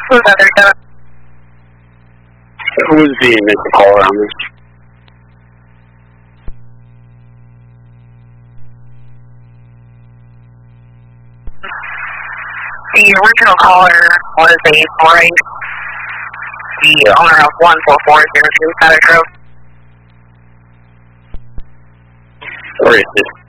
Who's that there, Kevin? Who is the missing caller on this? The original caller was a Frank, the owner of 14402 Cottage Road. Or is this